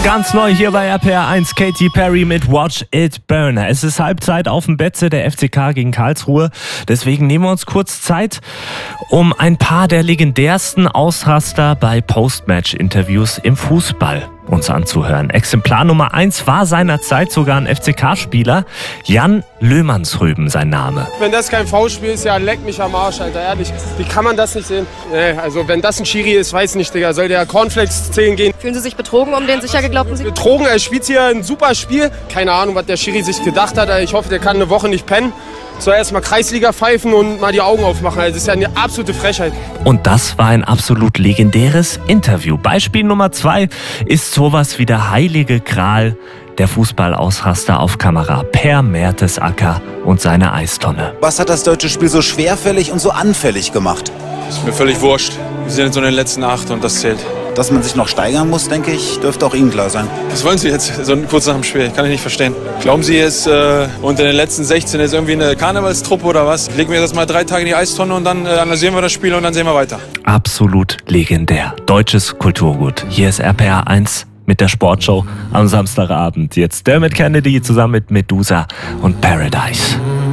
Ganz neu hier bei RPR 1, Katy Perry mit Watch It Burn. Es ist Halbzeit auf dem Betze, der FCK gegen Karlsruhe. Deswegen nehmen wir uns kurz Zeit, um ein paar der legendärsten Ausraster bei Postmatch-Interviews im Fußball uns anzuhören. Exemplar Nummer 1 war seinerzeit sogar ein FCK-Spieler, Jan Löhmannsröben sein Name. Wenn das kein Foulspiel ist, ja, leck mich am Arsch, Alter, ehrlich. Wie kann man das nicht sehen? Nee, also wenn das ein Schiri ist, weiß nicht, Digga, soll der Cornflakes 10 gehen? Fühlen Sie sich betrogen um den sicher geglaubten Sieg? Betrogen, er spielt hier ein super Spiel. Keine Ahnung, was der Schiri sich gedacht hat. Ich hoffe, der kann eine Woche nicht pennen. Soll erst mal Kreisliga pfeifen und mal die Augen aufmachen. Das ist ja eine absolute Frechheit. Und das war ein absolut legendäres Interview. Beispiel Nummer 2 ist sowas wie der heilige Gral der Fußballausraster auf Kamera. Per Mertesacker und seine Eistonne. Was hat das deutsche Spiel so schwerfällig und so anfällig gemacht? Ist mir völlig wurscht. Wir sind jetzt so in den letzten 8 und das zählt. Dass man sich noch steigern muss, denke ich, dürfte auch Ihnen klar sein. Was wollen Sie jetzt so kurz nach dem Spiel? Kann ich nicht verstehen. Glauben Sie, es unter den letzten 16 ist irgendwie eine Karnevalstruppe oder was? Legen wir das mal 3 Tage in die Eistonne und dann analysieren wir das Spiel und dann sehen wir weiter. Absolut legendär. Deutsches Kulturgut. Hier ist RPR 1 mit der Sportshow am Samstagabend. Jetzt Dermot Kennedy zusammen mit Medusa und Paradise.